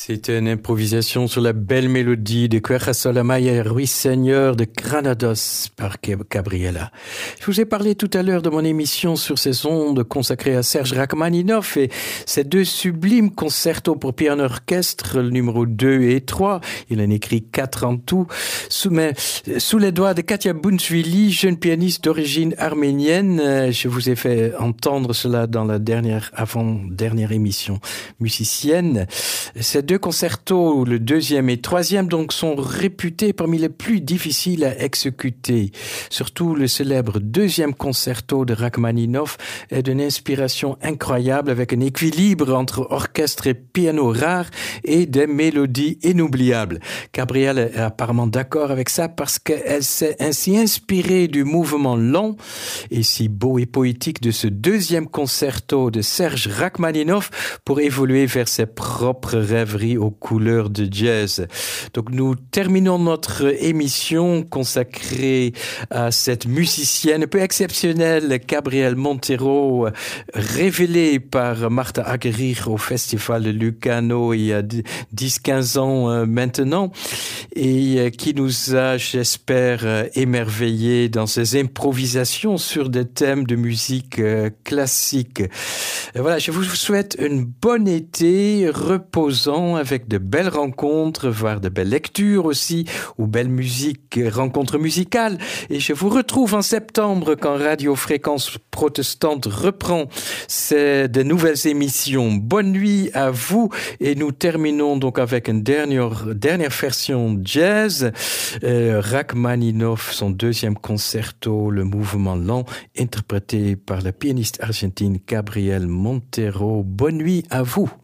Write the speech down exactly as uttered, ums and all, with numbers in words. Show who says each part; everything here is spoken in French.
Speaker 1: C'était une improvisation sur la belle mélodie de Cuerja Solamaya, Ruisseigneur de Granados par Gabriela. Je vous ai parlé tout à l'heure de mon émission sur ces ondes consacrée à Serge Rachmaninoff et ces deux sublimes concertos pour piano orchestre, le numéro deux et trois. Il en écrit quatre en tout. Sous, mais, sous les doigts de Katia Bounzwili, jeune pianiste d'origine arménienne. Je vous ai fait entendre cela dans la dernière, avant-dernière émission musicienne. Ces deux concertos, le deuxième et troisième, donc, sont réputés parmi les plus difficiles à exécuter. Surtout le célèbre deuxième concerto de Rachmaninoff est d'une inspiration incroyable avec un équilibre entre orchestre et piano rare et des mélodies inoubliables. Gabrielle est apparemment d'accord avec ça parce qu'elle s'est ainsi inspirée du mouvement lent et si beau et poétique de ce deuxième concerto de Serge Rachmaninoff pour évoluer vers ses propres rêveries aux couleurs de jazz. Donc nous terminons notre émission consacrée à cette musicienne un peu exceptionnelle, Gabrielle Montero, révélée par Martha Argerich au Festival de Lucano il y a dix quinze ans maintenant et qui nous a, j'espère, émerveillés dans ses improvisations sur des thèmes de musique classique. Et voilà, je vous souhaite une bonne été reposant avec de belles rencontres, voire de belles lectures aussi, ou belles musiques, rencontres musicales. Et je vous retrouve en septembre quand Radio Fréquence Protestante reprend ses, de nouvelles émissions. Bonne nuit à vous et nous terminons donc avec une dernière, dernière version jazz. Euh, Rachmaninoff, son deuxième concerto, le mouvement lent, interprété par la pianiste argentine Gabrielle Montero. Bonne nuit à vous.